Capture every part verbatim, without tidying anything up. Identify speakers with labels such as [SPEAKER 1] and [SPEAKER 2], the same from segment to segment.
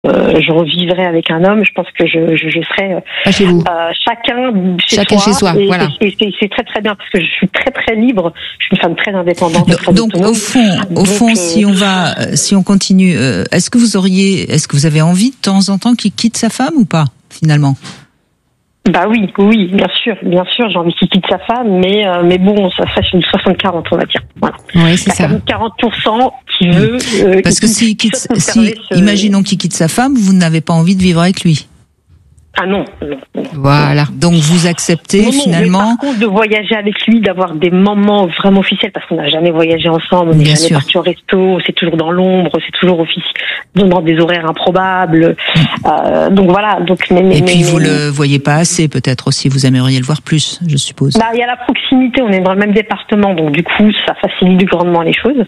[SPEAKER 1] euh, je revivrais avec un homme, je pense que je, je, je serais
[SPEAKER 2] euh, chez vous.
[SPEAKER 1] Euh, chacun chez
[SPEAKER 2] chacun
[SPEAKER 1] soi.
[SPEAKER 2] Chez soi
[SPEAKER 1] et,
[SPEAKER 2] voilà.
[SPEAKER 1] et, et c'est, c'est très très bien parce que je suis très très libre. Je suis une femme très indépendante.
[SPEAKER 2] Donc,
[SPEAKER 1] très
[SPEAKER 2] donc au fond, au
[SPEAKER 1] donc,
[SPEAKER 2] fond,
[SPEAKER 1] euh,
[SPEAKER 2] si on va, si on continue, euh, est-ce que vous auriez, est-ce que vous avez envie de temps en temps qu'il quitte sa femme ou pas finalement?
[SPEAKER 1] Bah oui, oui, bien sûr, bien sûr, j'ai envie qu'il quitte sa femme, mais euh, mais bon, ça serait une soixante quarante, on va dire. Voilà.
[SPEAKER 2] Oui, c'est ça.
[SPEAKER 1] Il y a quarante pour cent qui veut. Euh,
[SPEAKER 2] Parce
[SPEAKER 1] qui,
[SPEAKER 2] que si,
[SPEAKER 1] qui,
[SPEAKER 2] quitte,
[SPEAKER 1] qui
[SPEAKER 2] si
[SPEAKER 1] ce...
[SPEAKER 2] imaginons qu'il quitte sa femme, vous n'avez pas envie de vivre avec lui.
[SPEAKER 1] Ah non, non, non.
[SPEAKER 2] Voilà. Donc vous acceptez
[SPEAKER 1] non, non,
[SPEAKER 2] finalement.
[SPEAKER 1] Mais par contre, de voyager avec lui, d'avoir des moments vraiment officiels, parce qu'on n'a jamais voyagé ensemble, on n'est jamais parti au resto, c'est toujours dans l'ombre, c'est toujours officiel, dans des horaires improbables. Euh, donc voilà. Donc. Mais, mais,
[SPEAKER 2] Et puis
[SPEAKER 1] mais,
[SPEAKER 2] vous
[SPEAKER 1] mais,
[SPEAKER 2] le voyez pas assez, peut-être aussi. Vous aimeriez le voir plus, je suppose.
[SPEAKER 1] Bah, il y a la proximité. On est dans le même département, donc du coup, ça facilite grandement les choses.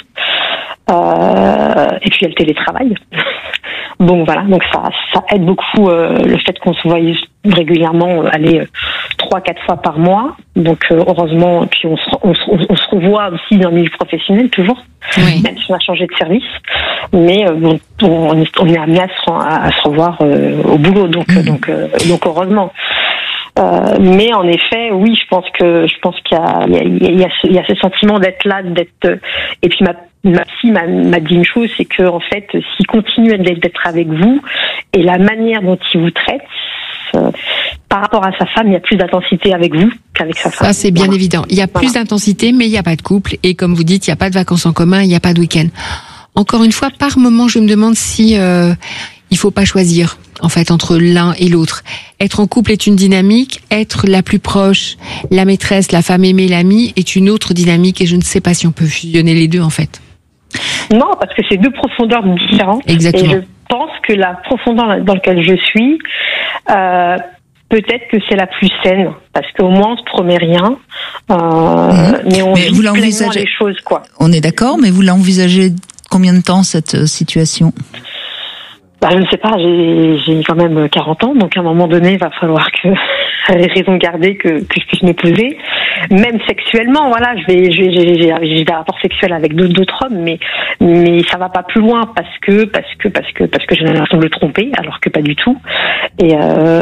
[SPEAKER 1] Euh, et puis il y a le télétravail. Donc voilà, donc ça, ça aide beaucoup euh, le fait qu'on se voie régulièrement, euh, aller euh, trois, quatre fois par mois. Donc euh, heureusement, puis on se, on, se, on se revoit aussi dans le milieu professionnel toujours,
[SPEAKER 2] oui.
[SPEAKER 1] Même si on a changé de service. Mais euh, bon, on, est, on est amené à se, à, à se revoir euh, au boulot, donc mmh. donc euh, donc heureusement. Euh, mais en effet, oui, je pense que je pense qu'il y a il y a, il y a, ce, il y a ce sentiment d'être là, d'être et puis ma ma psy m'a, m'a dit une chose, c'est que en fait, s'il continue d'être avec vous et la manière dont il vous traite, euh, par rapport à sa femme, il y a plus d'intensité avec vous qu'avec sa femme.
[SPEAKER 2] Ça, c'est bien
[SPEAKER 1] voilà.
[SPEAKER 2] évident. Il y a plus voilà. d'intensité, mais il n'y a pas de couple. Et comme vous dites, il n'y a pas de vacances en commun, il n'y a pas de week-end. Encore une fois, par moment, je me demande si euh, il faut pas choisir, en fait, entre l'un et l'autre. Être en couple est une dynamique, être la plus proche, la maîtresse, la femme aimée, l'amie, est une autre dynamique. Et je ne sais pas si on peut fusionner les deux, en fait.
[SPEAKER 1] Non, parce que c'est deux profondeurs différentes.
[SPEAKER 2] Exactement.
[SPEAKER 1] Et je pense que la profondeur dans laquelle je suis, euh, peut-être que c'est la plus saine, parce qu'au moins on se promet rien, euh, mmh. mais on
[SPEAKER 2] mais
[SPEAKER 1] vit
[SPEAKER 2] vous
[SPEAKER 1] pleinement les choses, quoi.
[SPEAKER 2] On est d'accord, mais vous l'envisagez combien de temps cette situation ?
[SPEAKER 1] Bah, je ne sais pas, j'ai, j'ai quand même quarante ans, donc à un moment donné, il va falloir que, les raisons gardées, que, que je puisse m'épouser. Même sexuellement, voilà, je vais, j'ai, j'ai, j'ai, j'ai des rapports sexuels avec d'autres, d'autres hommes, mais, mais ça va pas plus loin parce que, parce que, parce que, parce que j'ai l'impression de le tromper, alors que pas du tout. Et,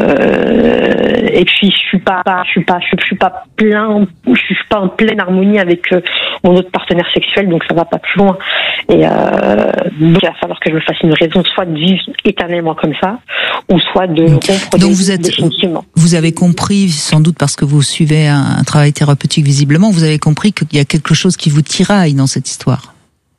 [SPEAKER 1] euh, et puis, je suis pas, je suis pas, je suis pas plein, je suis pas en pleine harmonie avec mon autre partenaire sexuel, donc ça va pas plus loin. Et, euh, donc il va falloir que je me fasse une raison, soit de vivre éternellement comme ça, ou soit de rompre.
[SPEAKER 2] Donc vous êtes, vous avez compris, sans doute parce que vous suivez un, un travail thérapeutique visiblement, vous avez compris qu'il y a quelque chose qui vous tiraille dans cette histoire.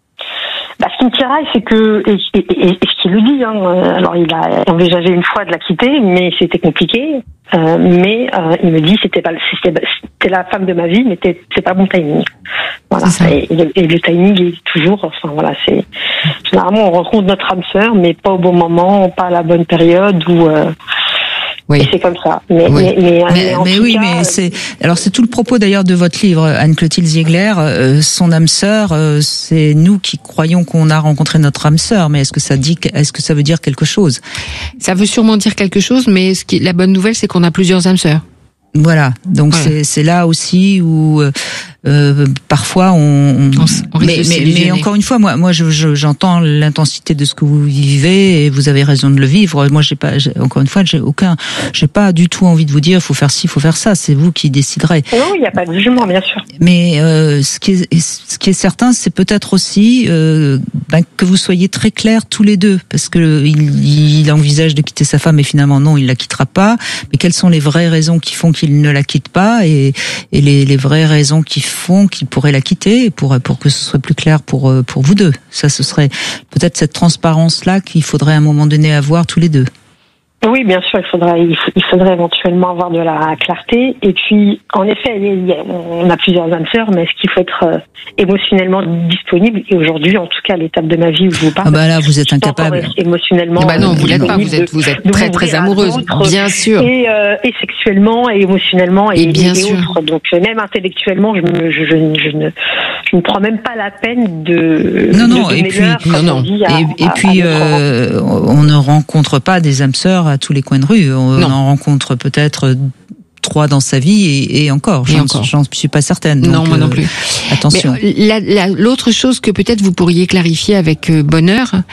[SPEAKER 1] Bah, ce qui me tiraille, c'est que, et, et, et, et ce qu'il le dit, hein, alors il a envisagé une fois de la quitter, mais c'était compliqué. Euh, mais euh, il me dit c'était pas c'était, c'était la femme de ma vie, mais c'est, c'est pas bon timing. Voilà. Et, et, le, et le timing est toujours, enfin voilà, c'est généralement on rencontre notre âme sœur, mais pas au bon moment, pas à la bonne période ou. Euh, Oui. Et c'est comme ça. Mais,
[SPEAKER 2] oui.
[SPEAKER 1] mais, mais,
[SPEAKER 2] mais, mais oui, cas, mais c'est alors c'est tout le propos d'ailleurs de votre livre, Anne-Clotilde Ziegler. Euh, son âme sœur, euh, c'est nous qui croyons qu'on a rencontré notre âme sœur. Mais est-ce que ça dit, est-ce que ça veut dire quelque chose ?
[SPEAKER 3] Ça veut sûrement dire quelque chose, mais ce qui, la bonne nouvelle, c'est qu'on a plusieurs âmes sœurs.
[SPEAKER 2] Voilà. Donc voilà. c'est c'est là aussi où euh, parfois on, on, on mais mais, mais encore une fois moi moi je, je j'entends l'intensité de ce que vous vivez et vous avez raison de le vivre. Moi j'ai pas j'ai, encore une fois j'ai aucun j'ai pas du tout envie de vous dire faut faire ci, faut faire ça, c'est vous qui déciderez.
[SPEAKER 1] Non, il y a pas de jugement bien sûr.
[SPEAKER 2] Mais euh, ce qui est ce qui est certain, c'est peut-être aussi euh, ben, que vous soyez très clairs tous les deux parce que il, il envisage de quitter sa femme et finalement non, il la quittera pas, mais quelles sont les vraies raisons qui font qu'il ne la quitte pas et et les les vraies raisons qui font qu'il pourrait la quitter pour pour que ce soit plus clair pour pour vous deux. Ça, ce serait peut-être cette transparence-là qu'il faudrait à un moment donné avoir tous les deux.
[SPEAKER 1] Oui, bien sûr, il faudrait, il faudrait éventuellement avoir de la clarté. Et puis, en effet, il y a, on a plusieurs âmes sœurs, mais est-ce qu'il faut être euh, émotionnellement disponible ? Et aujourd'hui, en tout cas, à l'étape de ma vie où je vous parle,
[SPEAKER 2] ah bah là, vous êtes incapable.
[SPEAKER 1] Émotionnellement.
[SPEAKER 3] Ah bah non, vous l'êtes pas. Vous êtes, vous êtes de, très, de très amoureuse, bien sûr.
[SPEAKER 1] Et, euh, et sexuellement, et émotionnellement, et,
[SPEAKER 3] et bien
[SPEAKER 1] et
[SPEAKER 3] sûr.
[SPEAKER 1] autres. Donc, même intellectuellement, je, me, je, je, je ne, je ne prends même pas la peine de.
[SPEAKER 2] Non, non.
[SPEAKER 1] De
[SPEAKER 2] et puis, non, non.
[SPEAKER 1] À,
[SPEAKER 2] et, et
[SPEAKER 1] à,
[SPEAKER 2] puis,
[SPEAKER 1] à
[SPEAKER 2] euh, on ne rencontre pas des âmes sœurs à tous les coins de rue. On non. en rencontre peut-être trois dans sa vie et, et encore.
[SPEAKER 3] Et
[SPEAKER 2] j'en,
[SPEAKER 3] encore.
[SPEAKER 2] J'en suis pas certaine.
[SPEAKER 3] Non,
[SPEAKER 2] donc,
[SPEAKER 3] moi non plus.
[SPEAKER 2] Euh, attention.
[SPEAKER 3] Mais la, la, l'autre chose que peut-être vous pourriez clarifier avec euh, bonheur,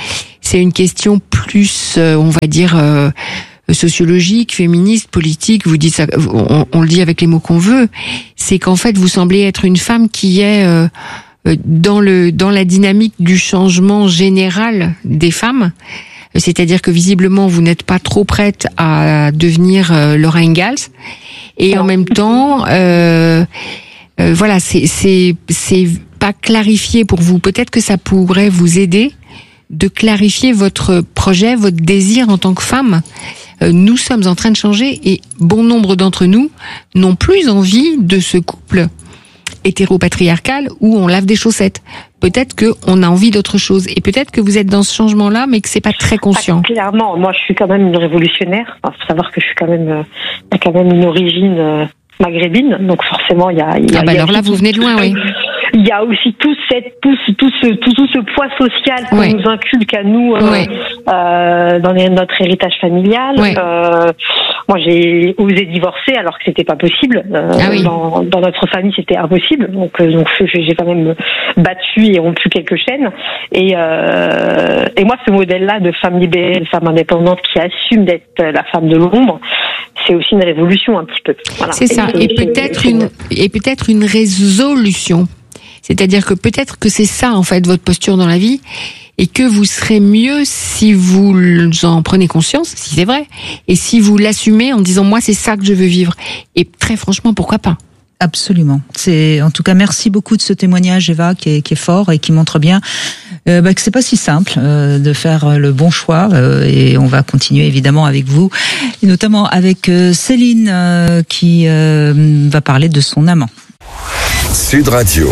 [SPEAKER 3] c'est une question plus, euh, on va dire, euh, sociologique, féministe, politique. Vous dites ça, on, on le dit avec les mots qu'on veut. C'est qu'en fait, vous semblez être une femme qui est euh, dans le dans la dynamique du changement général des femmes. C'est-à-dire que visiblement, vous n'êtes pas trop prête à devenir euh, Laura Ingalls, et en même temps, euh, euh, voilà, c'est c'est c'est pas clarifié pour vous. Peut-être que ça pourrait vous aider de clarifier votre projet, votre désir en tant que femme. Euh, nous sommes en train de changer, et bon nombre d'entre nous n'ont plus envie de ce couple hétéropatriarcal où on lave des chaussettes. Peut-être que on a envie d'autre chose, et peut-être que vous êtes dans ce changement-là, mais que c'est pas très conscient.
[SPEAKER 1] Ah, clairement, moi, je suis quand même une révolutionnaire. Il faut savoir que je suis quand même, euh, y a quand même une origine euh, maghrébine, donc forcément, il y a. Y a
[SPEAKER 3] ah bah
[SPEAKER 1] y a
[SPEAKER 3] alors là, vous venez de loin, oui.
[SPEAKER 1] Il y a aussi tout cette, tout, ce, tout ce, tout, tout ce poids social qu'on
[SPEAKER 3] ouais.
[SPEAKER 1] nous inculque à nous euh,
[SPEAKER 3] ouais.
[SPEAKER 1] euh, dans les, notre héritage familial.
[SPEAKER 3] Ouais.
[SPEAKER 1] Euh, moi, j'ai osé divorcer alors que c'était pas possible. Euh,
[SPEAKER 3] ah oui.
[SPEAKER 1] dans, dans notre famille, c'était impossible. Donc, euh, donc, j'ai quand même battu et rompu quelques chaînes. Et, euh, et moi, ce modèle-là de femme libérée, de femme indépendante qui assume d'être la femme de l'ombre, c'est aussi une révolution un petit peu. Voilà.
[SPEAKER 3] C'est ça. Et, et peut-être une, et peut-être une résolution. C'est-à-dire que peut-être que c'est ça, en fait, votre posture dans la vie, et que vous serez mieux si vous en prenez conscience, si c'est vrai, et si vous l'assumez en disant, moi, c'est ça que je veux vivre. Et très franchement, pourquoi pas?
[SPEAKER 2] Absolument. C'est, en tout cas, merci beaucoup de ce témoignage, Eva, qui est, qui est fort et qui montre bien euh, bah, que c'est pas si simple euh, de faire le bon choix. Euh, et on va continuer évidemment avec vous, et notamment avec euh, Céline euh, qui euh, va parler de son amant.
[SPEAKER 4] Sud Radio.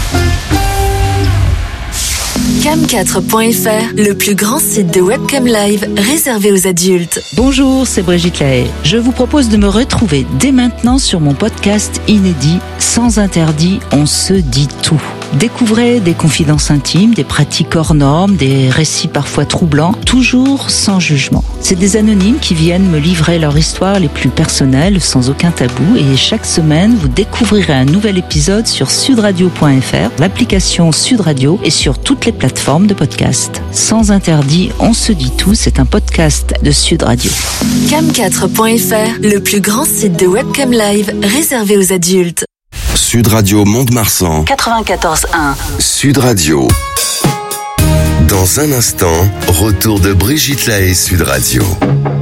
[SPEAKER 5] cam quatre point f r, le plus grand site de webcam live réservé aux adultes.
[SPEAKER 2] Bonjour, c'est Brigitte Lahaye. Je vous propose de me retrouver dès maintenant sur mon podcast inédit Sans interdit, on se dit tout. Découvrez des confidences intimes, des pratiques hors normes, des récits parfois troublants, toujours sans jugement. C'est des anonymes qui viennent me livrer leur histoire les plus personnelles, sans aucun tabou, et chaque semaine, vous découvrirez un nouvel épisode sur sudradio point f r, l'application Sud Radio et sur toutes les plateformes de podcast. Sans interdit, on se dit tout, c'est un podcast de Sud Radio.
[SPEAKER 5] cam quatre point f r, le plus grand site de webcam live réservé aux adultes.
[SPEAKER 4] Sud Radio Mont-de-Marsan
[SPEAKER 5] quatre-vingt-quatorze un.
[SPEAKER 4] Sud Radio. Dans un instant, retour de Brigitte Lahaye Sud Radio.